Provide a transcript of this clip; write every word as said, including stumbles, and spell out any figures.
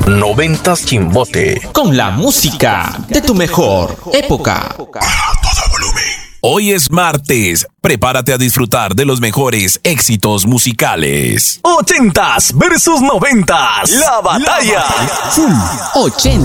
Noventas Chimbote. Con la música de tu mejor época. A todo volumen. Hoy es martes. Prepárate a disfrutar de los mejores éxitos musicales. Ochentas versus noventas. La batalla. ochenta.